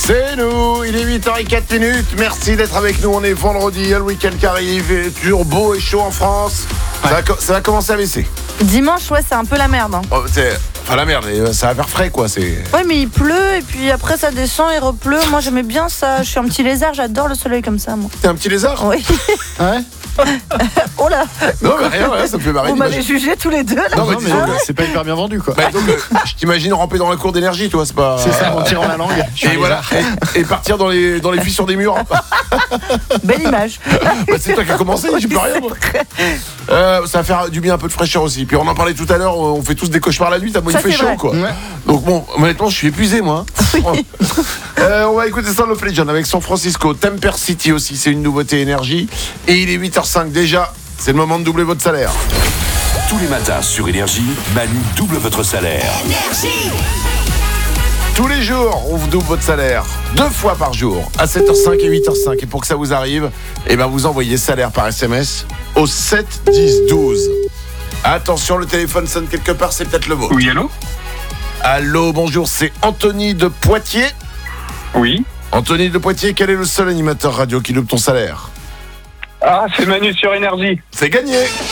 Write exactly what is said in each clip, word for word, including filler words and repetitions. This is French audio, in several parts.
C'est nous, il est huit heures zéro quatre minutes. Merci d'être avec nous, on est vendredi, il y a le week-end qui arrive, il est toujours beau et chaud en France. Ouais. Ça, va, ça va commencer à baisser. Dimanche, ouais, c'est un peu la merde. Hein. Oh, c'est, enfin la merde, ça va faire frais quoi. C'est... Ouais, mais il pleut et puis après ça descend et repleut. Moi j'aimais bien ça, je suis un petit lézard, j'adore le soleil comme ça. Moi. T'es un petit lézard ? Oui. Ouais. Oh là. Non mais rien, ouais, ça me fait marrer. Vous m'avez jugé tous les deux là. Non mais, non, mais disons, c'est pas hyper bien vendu quoi. Bah, donc, euh, je t'imagine ramper dans la cour d'énergie, toi, c'est pas. C'est ça, en tirant la langue. Et voilà, et, et partir dans les dans les fissures des murs. Belle image. Bah, c'est toi qui as commencé, j'y peux rien moi. Euh, ça va faire du bien, un peu de fraîcheur aussi. Puis on en parlait tout à l'heure, on fait tous des cauchemars la nuit, t'as moi il fait chaud vrai. Quoi. Ouais. Donc bon, honnêtement, je suis épuisé moi. Oui. euh, on va écouter Sound of Legend avec San Francisco, Temper City aussi, c'est une nouveauté énergie. Et il est huit heures cinq déjà, c'est le moment de doubler votre salaire. Tous les matins sur Énergie, Manu double votre salaire. Énergie. Tous les jours, on vous double votre salaire. Deux fois par jour, à sept heures cinq et huit heures cinq. Et pour que ça vous arrive, eh ben vous envoyez salaire par S M S au sept dix douze. Attention, le téléphone sonne quelque part, c'est peut-être le vôtre. Oui, allô ? Allô, bonjour, c'est Anthony de Poitiers. Oui. Anthony de Poitiers, quel est le seul animateur radio qui double ton salaire ? Ah, c'est Manu sur Énergie. C'est gagné.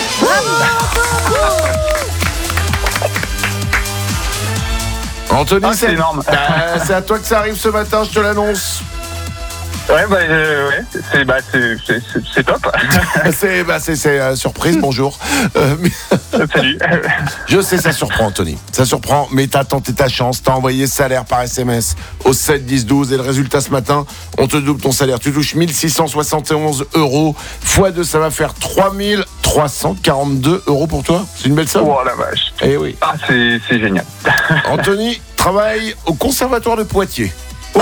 Anthony, ah, c'est, c'est énorme. Bah, c'est à toi que ça arrive ce matin, je te l'annonce. Ouais, bah, euh, ouais. C'est, bah, c'est, c'est, c'est, c'est top. c'est, bah, c'est, c'est euh, surprise, bonjour. Euh, mais... Salut. Je sais, ça surprend, Anthony. Ça surprend, mais t'as tenté ta chance. T'as envoyé salaire par S M S au sept dix douze. Et le résultat ce matin, on te double ton salaire. Tu touches mille six cent soixante et onze euros. fois deux, ça va faire trois mille trois cent quarante-deux euros pour toi. C'est une belle somme. Oh la vache. Eh oui. Ah, c'est, c'est génial. Anthony travaille au Conservatoire de Poitiers. Oh,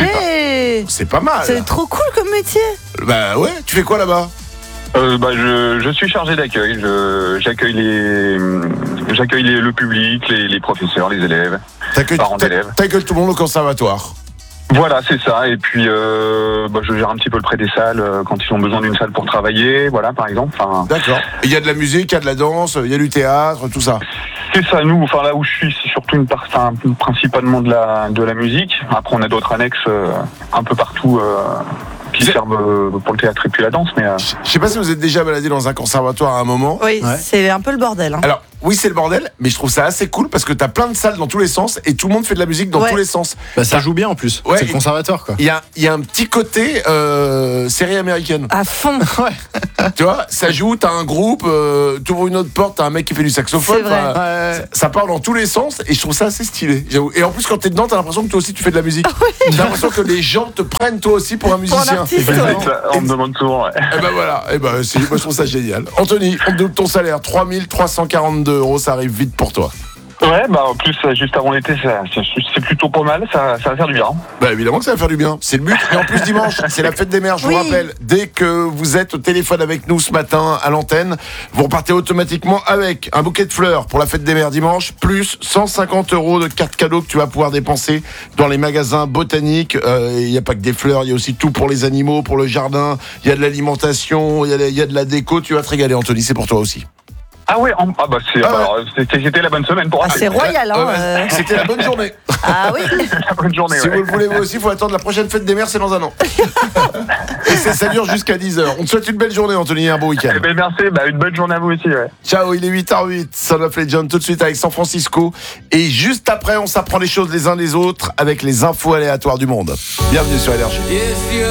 stylé. C'est pas mal. C'est trop cool comme métier. Bah ouais, tu fais quoi là-bas ? Euh, bah, je, je suis chargé d'accueil. Je, j'accueille les, j'accueille les, le public, les, les professeurs, les élèves, T'accueilles, parents t'a, d'élèves. T'accueilles tout le monde au conservatoire. Voilà, c'est ça. Et puis, euh, bah, je gère un petit peu le prêt des salles euh, quand ils ont besoin d'une salle pour travailler, voilà, par exemple. Enfin, d'accord. Il y a de la musique, il y a de la danse, il y a du théâtre, tout ça. C'est ça, nous, enfin là où je suis, c'est surtout une part, enfin, principalement de la de la musique. Après, on a d'autres annexes euh, un peu partout euh, qui c'est... servent euh, pour le théâtre et puis la danse. Mais euh... je sais pas si vous êtes déjà baladé dans un conservatoire à un moment. Oui, ouais. C'est un peu le bordel. Hein. Alors. Oui, c'est le bordel, mais je trouve ça assez cool parce que t'as plein de salles dans tous les sens et tout le monde fait de la musique dans ouais. tous les sens. Bah, ça joue bien en plus. Ouais, c'est le conservatoire quoi. Il y a, y a un petit côté euh, série américaine. À fond. Ouais. Tu vois, ça joue, t'as un groupe, euh, t'ouvres une autre porte, t'as un mec qui fait du saxophone. C'est vrai. Ouais. Ça, ça part dans tous les sens et je trouve ça assez stylé. J'avoue. Et en plus, quand t'es dedans, t'as l'impression que toi aussi tu fais de la musique. Oui. T'as l'impression que les gens te prennent toi aussi pour un musicien. Pour un artiste, ouais. ça, on me demande souvent. Ouais. Et ben voilà. Et ben c'est, moi je trouve ça génial. Anthony, on te double ton salaire, trois mille trois cent quarante-deux euros, ça arrive vite pour toi. Ouais, bah en plus, juste avant l'été, ça, c'est, c'est plutôt pas mal, ça, ça va faire du bien. Bah évidemment que ça va faire du bien, c'est le but. Et en plus, dimanche, c'est la fête des mères, je oui. vous rappelle. Dès que vous êtes au téléphone avec nous ce matin à l'antenne, vous repartez automatiquement avec un bouquet de fleurs pour la fête des mères dimanche, plus cent cinquante euros de cartes cadeaux que tu vas pouvoir dépenser dans les magasins botaniques. Il euh, n'y a pas que des fleurs, il y a aussi tout pour les animaux, pour le jardin, il y a de l'alimentation, il y, y a de la déco. Tu vas te régaler, Anthony, c'est pour toi aussi. Ah ouais, en... ah bah c'est, ah alors, ouais. c'était, c'était la bonne semaine pour. Ah, c'est royal, hein. Euh, c'était la bonne journée. Ah oui. La bonne journée. Si ouais. vous le voulez vous aussi, il faut attendre la prochaine fête des mères, c'est dans un an. Et ça, ça dure jusqu'à dix heures. On te souhaite une belle journée, Anthony, et un bon week-end. Eh ben merci, bah une bonne journée à vous aussi. Ouais. Ciao, il est huit heures huit. Sound of Legend tout de suite avec San Francisco. Et juste après, on s'apprend les choses les uns des autres avec les infos aléatoires du monde. Bienvenue sur Énergie.